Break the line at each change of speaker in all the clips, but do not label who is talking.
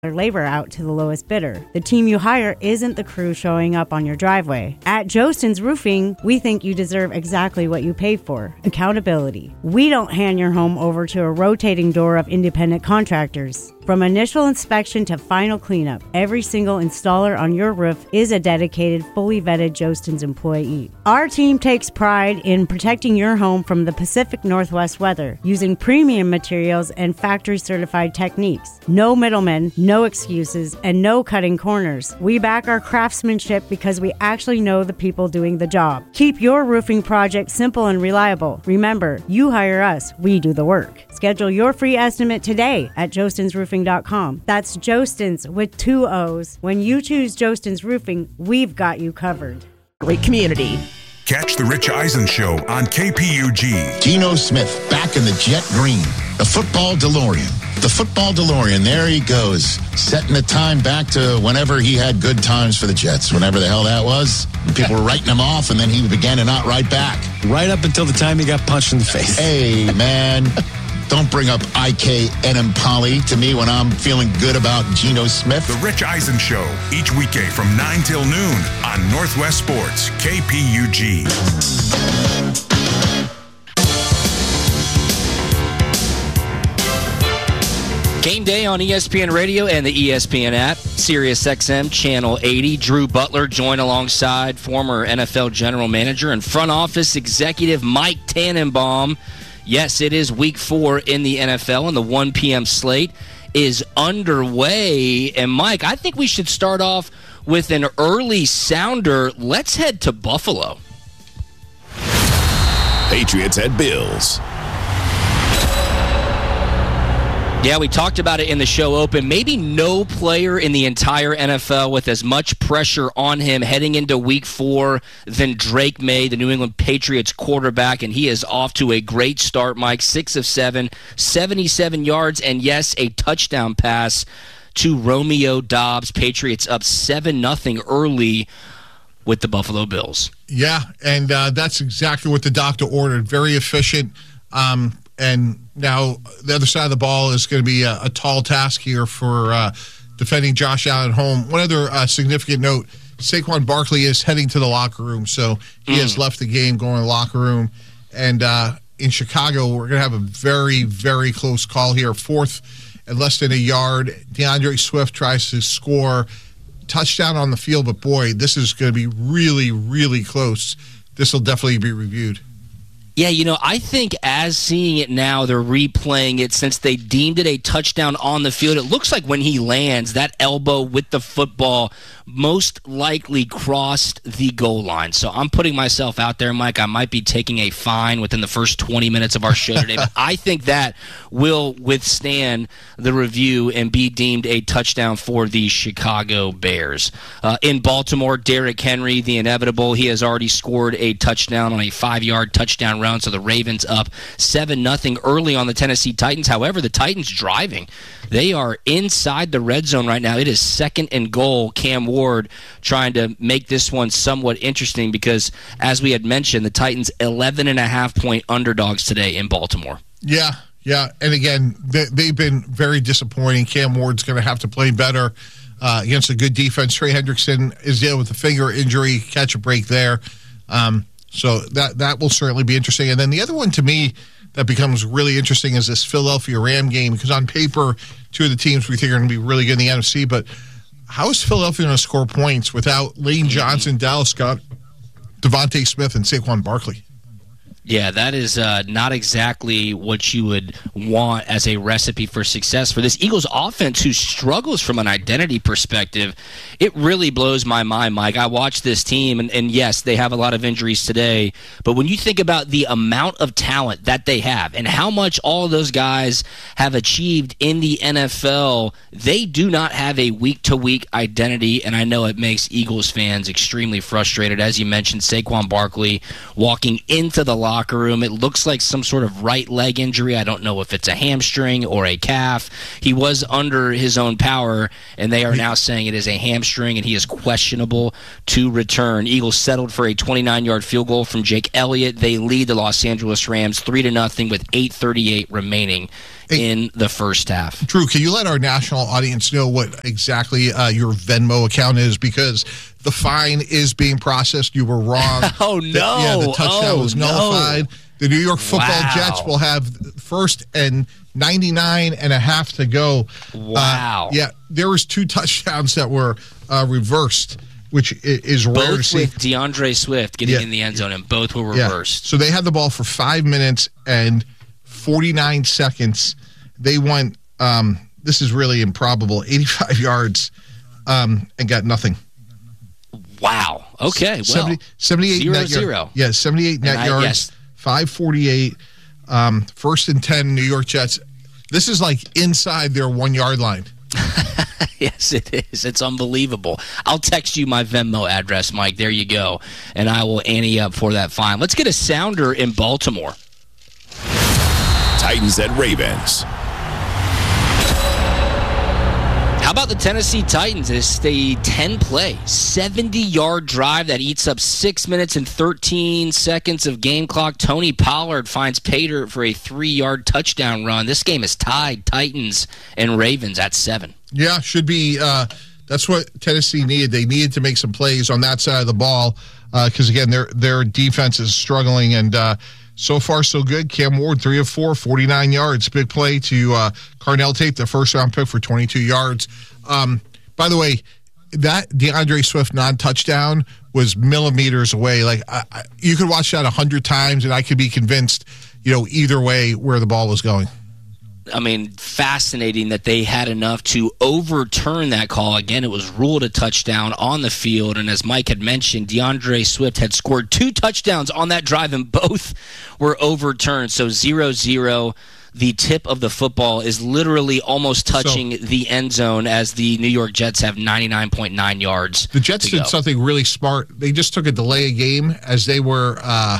their labor out to the lowest bidder. The team you hire isn't the crew showing up on your driveway. At Jostens Roofing, we think you deserve exactly what you pay for: accountability. We don't hand your home over to a rotating door of independent contractors. From initial inspection to final cleanup, every single installer on your roof is a dedicated, fully vetted Jostens employee. Our team takes pride in protecting your home from the Pacific Northwest weather, using premium materials and factory-certified techniques. No middlemen, no excuses, and no cutting corners. We back our craftsmanship because we actually know the people doing the job. Keep your roofing project simple and reliable. Remember, you hire us, we do the work. Schedule your free estimate today at jostensroofing.com. That's Jostens with 2 O's. When you choose Jostens Roofing, we've got you covered.
Great community.
Catch the Rich Eisen Show on KPUG.
Geno Smith back in the jet green. The football DeLorean. The football DeLorean, there he goes, setting the time back to whenever he had good times for the Jets, whenever the hell that was. People were writing him off, and then he began to not write back.
Right up until the time he got punched in the face.
Hey, man. Don't bring up IK Enemkali to me when I'm feeling good about Geno Smith.
The Rich Eisen Show, each weekday from 9 till noon on Northwest Sports, KPUG.
Game day on ESPN Radio and the ESPN app, SiriusXM Channel 80. Drew Butler joined alongside former NFL General Manager and front office executive Mike Tannenbaum. Yes, it is week 4 in the NFL, and the 1 p.m. slate is underway. And, Mike, I think we should start off with an early sounder. Let's head to Buffalo.
Patriots at Bills.
Yeah, we talked about it in the show open. Maybe no player in the entire NFL with as much pressure on him heading into week 4 than Drake May, the New England Patriots quarterback, and he is off to a great start, Mike. 6 of 7, 77 yards, and yes, a touchdown pass to Romeo Doubs. Patriots up 7-0 early with the Buffalo Bills.
Yeah, and that's exactly what the doctor ordered. Very efficient. And now the other side of the ball is going to be a tall task here for defending Josh Allen at home. One other significant note, Saquon Barkley is heading to the locker room, so he has left the game, going to the locker room. And in Chicago, we're going to have a very, very close call here. 4th and less than a yard. DeAndre Swift tries to score. Touchdown on the field, but boy, this is going to be really, really close. This will definitely be reviewed.
Yeah, you know, I think as seeing it now, they're replaying it since they deemed it a touchdown on the field. It looks like when he lands, that elbow with the football most likely crossed the goal line. So I'm putting myself out there, Mike. I might be taking a fine within the first 20 minutes of our show today, but I think that will withstand the review and be deemed a touchdown for the Chicago Bears. In Baltimore, Derrick Henry, the inevitable, he has already scored a touchdown on a 5-yard touchdown run, so the Ravens up 7-0 early on the Tennessee Titans. However, the Titans driving. They are inside the red zone right now. It is 2nd and goal. Cam Ward trying to make this one somewhat interesting because, as we had mentioned, the Titans 11.5-point underdogs today in Baltimore.
Yeah. And again, they've been very disappointing. Cam Ward's going to have to play better against a good defense. Trey Hendrickson is dealing with a finger injury. Catch a break there. So that will certainly be interesting. And then the other one to me that becomes really interesting is this Philadelphia Ram game, because on paper, 2 of the teams we think are going to be really good in the NFC, but how is Philadelphia going to score points without Lane Johnson, Dallas Scott, Devontae Smith, and Saquon Barkley?
Yeah, that is not exactly what you would want as a recipe for success for this Eagles offense, who struggles from an identity perspective. It really blows my mind, Mike. I watched this team, and yes, they have a lot of injuries today, but when you think about the amount of talent that they have and how much all of those guys have achieved in the NFL, they do not have a week-to-week identity, and I know it makes Eagles fans extremely frustrated. As you mentioned, Saquon Barkley walking into the locker room. It looks like some sort of right leg injury. I don't know if it's a hamstring or a calf. He was under his own power, and they are now saying it is a hamstring, and he is questionable to return. Eagles settled for a 29-yard field goal from Jake Elliott. They lead the Los Angeles Rams 3-0 with 8:38 remaining in the first half.
Drew, can you let our national audience know what exactly your Venmo account is? Because the fine is being processed. You were wrong.
Oh, no.
The touchdown was nullified.
No.
The New York Football Jets will have first and 99 and a half to go.
Wow.
There was 2 touchdowns that were reversed, which is rare to
both
see.
with DeAndre Swift getting in the end zone, and both were reversed.
So they had the ball for 5 minutes and 49 seconds. They went, this is really improbable, 85 yards and got nothing.
Wow. Okay. Well,
78 net
0-0.
Yeah, 78 net yards,
yes.
548. First and 10, New York Jets. This is like inside their 1 yard line.
Yes, it is. It's unbelievable. I'll text you my Venmo address, Mike. There you go. And I will ante up for that fine. Let's get a sounder in Baltimore.
Titans at Ravens.
How about the Tennessee Titans? It's a 10-play, 70-yard drive that eats up 6 minutes and 13 seconds of game clock. Tony Pollard finds Pater for a 3-yard touchdown run. This game is tied, Titans and Ravens at 7.
Yeah, should be. That's what Tennessee needed. They needed to make some plays on that side of the ball because, again, their defense is struggling. And so far, so good. Cam Ward, 3 of 4, 49 yards. Big play to Carnell Tate, the first-round pick, for 22 yards. By the way, that DeAndre Swift non-touchdown was millimeters away. Like you could watch that 100 times, and I could be convinced, either way where the ball was going.
I mean, fascinating that they had enough to overturn that call. Again, it was ruled a touchdown on the field, and as Mike had mentioned, DeAndre Swift had scored 2 touchdowns on that drive, and both were overturned. So 0-0. The tip of the football is literally almost touching the end zone as the New York Jets have 99.9 yards.
The Jets did something really smart. They just took a delay of game as they were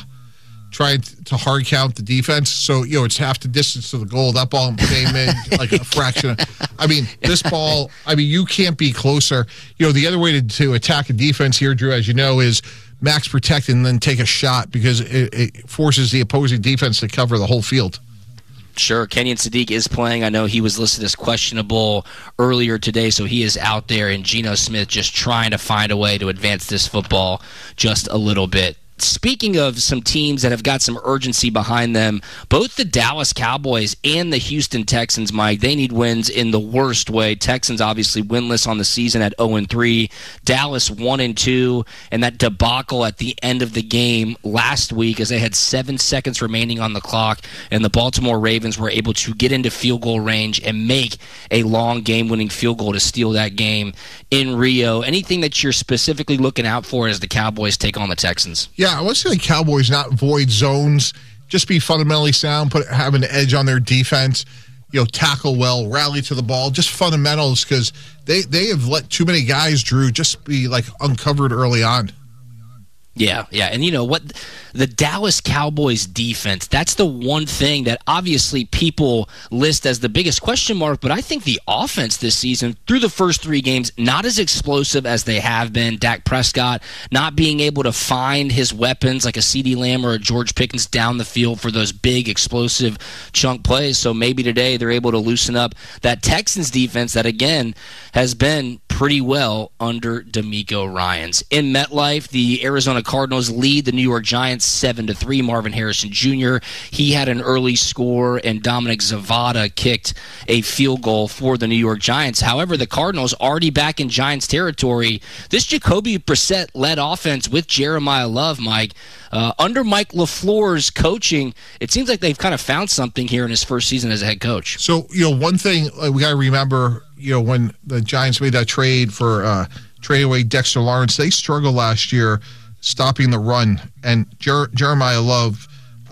trying to hard count the defense. So, it's half the distance to the goal. That ball came in like a fraction. This ball, you can't be closer. The other way to attack a defense here, Drew, as you know, is max protect and then take a shot because it forces the opposing defense to cover the whole field.
Sure, Kenyon Sadiq is playing. I know he was listed as questionable earlier today, so he is out there, and Geno Smith just trying to find a way to advance this football just a little bit. Speaking of some teams that have got some urgency behind them, both the Dallas Cowboys and the Houston Texans, Mike, they need wins in the worst way. Texans obviously winless on the season at 0-3. Dallas 1-2, and that debacle at the end of the game last week as they had 7 seconds remaining on the clock, and the Baltimore Ravens were able to get into field goal range and make a long game-winning field goal to steal that game in Rio. Anything that you're specifically looking out for as the Cowboys take on the Texans?
Yeah, I want to say the Cowboys not void zones, just be fundamentally sound, have an edge on their defense, tackle well, rally to the ball, just fundamentals because they have let too many guys, Drew, just be like uncovered early on.
Yeah, and you know what? The Dallas Cowboys defense, that's the one thing that obviously people list as the biggest question mark, but I think the offense this season, through the first 3 games, not as explosive as they have been. Dak Prescott not being able to find his weapons like a CeeDee Lamb or a George Pickens down the field for those big, explosive chunk plays. So maybe today they're able to loosen up that Texans defense that, again, has been pretty well under DeMeco Ryans. In MetLife, the Arizona Cardinals lead the New York Giants 7-3. Marvin Harrison Jr., he had an early score, and Dominic Zavada kicked a field goal for the New York Giants. However, the Cardinals already back in Giants territory. This Jacoby Brissett-led offense with Jeremiah Love, Mike, under Mike LaFleur's coaching, it seems like they've kind of found something here in his first season as a head coach.
So, one thing we got to remember, when the Giants made that trade for trade away Dexter Lawrence, they struggled last year stopping the run. And Jeremiah Love,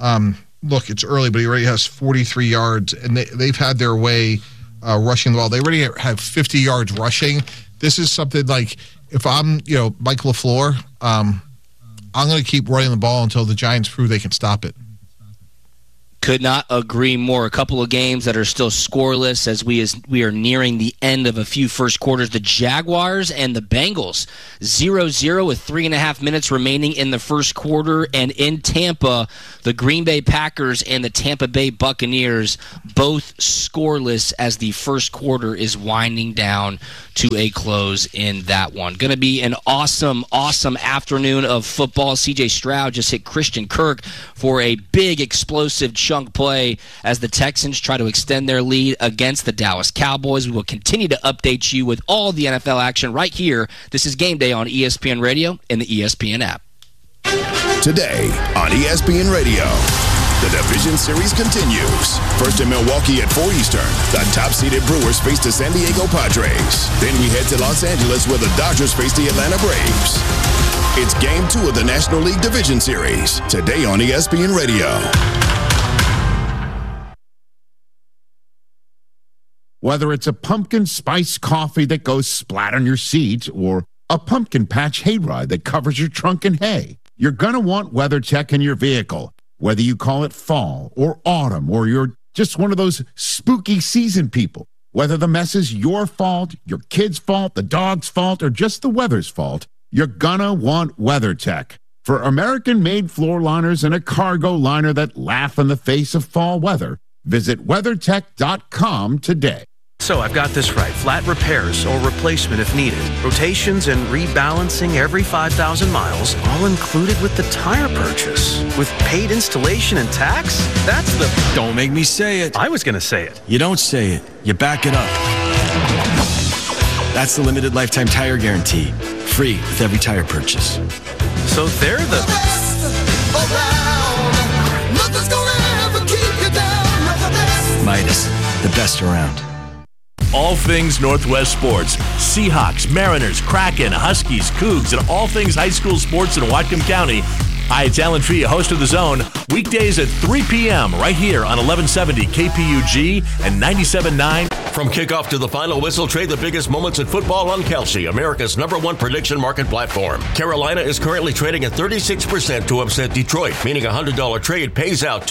look, it's early, but he already has 43 yards, and they've had their way rushing the ball. They already have 50 yards rushing. This is something like, if I'm, Mike LaFleur, I'm going to keep running the ball until the Giants prove they can stop it.
Could not agree more. A couple of games that are still scoreless as we are nearing the end of a few first quarters. The Jaguars and the Bengals, 0-0 with 3.5 minutes remaining in the first quarter. And in Tampa, the Green Bay Packers and the Tampa Bay Buccaneers, both scoreless as the first quarter is winding down to a close in that one. Going to be an awesome, awesome afternoon of football. C.J. Stroud just hit Christian Kirk for a big, explosive chunk play as the Texans try to extend their lead against the Dallas Cowboys. We will continue to update you with all the NFL action right here. This is Game Day on ESPN Radio and the ESPN app.
Today on ESPN Radio, the Division Series continues. First in Milwaukee at 4 Eastern, the top-seeded Brewers face the San Diego Padres. Then we head to Los Angeles where the Dodgers face the Atlanta Braves. It's Game 2 of the National League Division Series, today on ESPN Radio.
Whether it's a pumpkin spice coffee that goes splat on your seat or a pumpkin patch hayride that covers your trunk in hay, you're going to want WeatherTech in your vehicle. Whether you call it fall or autumn or you're just one of those spooky season people, whether the mess is your fault, your kid's fault, the dog's fault, or just the weather's fault, you're going to want WeatherTech. For American-made floor liners and a cargo liner that laugh in the face of fall weather, visit WeatherTech.com today.
So I've got this right. Flat repairs or replacement if needed. Rotations and rebalancing every 5,000 miles, all included with the tire purchase. With paid installation and tax? That's the...
Don't make me say it.
I was going to say it.
You don't say it. You back it up. That's the limited lifetime tire guarantee. Free with every tire purchase.
So they're the... best around. Nothing's gonna ever keep you down. You're the best.
Midas, the best around.
All things Northwest sports. Seahawks, Mariners, Kraken, Huskies, Cougs, and all things high school sports in Whatcom County. Hi, it's Alan Tria, host of The Zone. Weekdays at 3 p.m. right here on 1170 KPUG and 97.9.
From kickoff to the final whistle, trade the biggest moments in football on Kalshi, America's #1 prediction market platform. Carolina is currently trading at 36% to upset Detroit, meaning a $100 trade pays out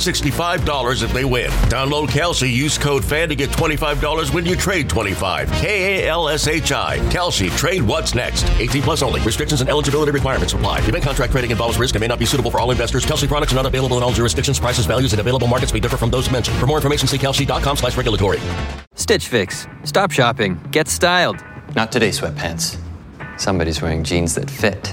$265 if they win. Download Kalshi, use code FAN to get $25 when you trade $25. KALSHI. Kalshi, trade what's next. 18 plus only. Restrictions and eligibility requirements apply. Event contract trading involves risk and may not be suitable for all investors. Kalshi products are not available in all jurisdictions. Prices, values, and available markets may differ from those mentioned. For more information, see kalshi.com/regulatory.
Stitch Fix. Stop shopping. Get styled. Not today, sweatpants. Somebody's wearing jeans that fit.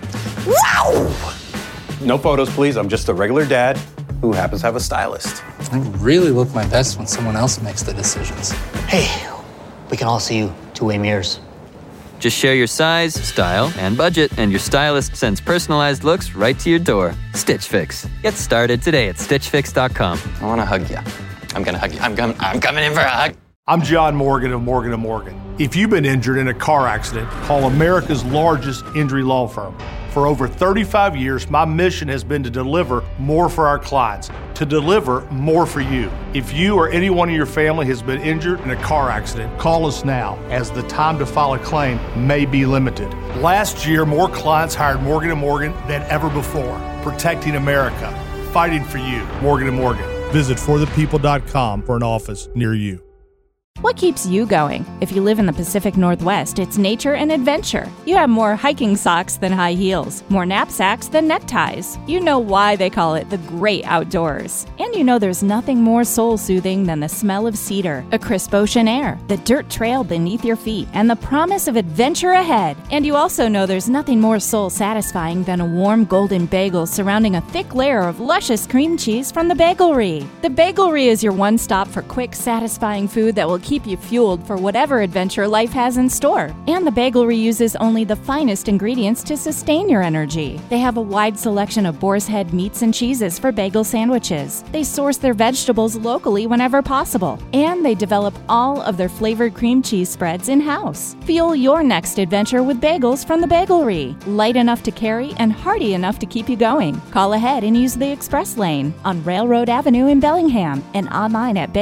Wow! No photos, please. I'm just a regular dad who happens to have a stylist.
I really look my best when someone else makes the decisions.
Hey, we can all see you two-way mirrors.
Just share your size, style, and budget, and your stylist sends personalized looks right to your door. Stitch Fix. Get started today at StitchFix.com. I want to hug you. I'm going to hug you. I'm coming in for a hug.
I'm John Morgan of Morgan & Morgan. If you've been injured in a car accident, call America's largest injury law firm. For over 35 years, my mission has been to deliver more for our clients, to deliver more for you. If you or anyone in your family has been injured in a car accident, call us now, as the time to file a claim may be limited. Last year, more clients hired Morgan & Morgan than ever before, protecting America, fighting for you. Morgan & Morgan. Visit forthepeople.com for an office near you.
What keeps you going? If you live in the Pacific Northwest, it's nature and adventure. You have more hiking socks than high heels, more knapsacks than neckties. You know why they call it the great outdoors. And you know there's nothing more soul-soothing than the smell of cedar, a crisp ocean air, the dirt trail beneath your feet, and the promise of adventure ahead. And you also know there's nothing more soul-satisfying than a warm golden bagel surrounding a thick layer of luscious cream cheese from the Bagelry. The Bagelry is your one-stop for quick, satisfying food that will keep you fueled for whatever adventure life has in store. And the Bagelry uses only the finest ingredients to sustain your energy. They have a wide selection of boar's head meats and cheeses for bagel sandwiches. They source their vegetables locally whenever possible. And they develop all of their flavored cream cheese spreads in-house. Fuel your next adventure with bagels from the Bagelry. Light enough to carry and hearty enough to keep you going. Call ahead and use the express lane on Railroad Avenue in Bellingham and online at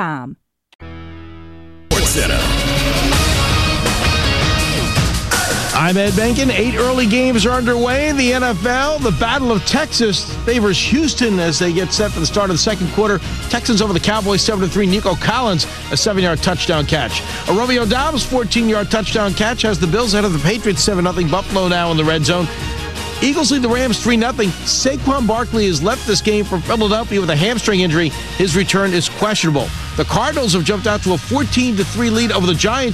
BagelryBellingham.com.
Center.
I'm Ed Benkin. 8 early games are underway in the NFL. The Battle of Texas favors Houston as they get set for the start of the second quarter. Texans over the Cowboys 7-3. Nico Collins, a 7-yard touchdown catch. A Romeo Doubs 14-yard touchdown catch has the Bills ahead of the Patriots 7-0. Buffalo now in the red zone. Eagles lead the Rams 3-0. Saquon Barkley has left this game for Philadelphia with a hamstring injury. His return is questionable. The Cardinals have jumped out to a 14-3 lead over the Giants.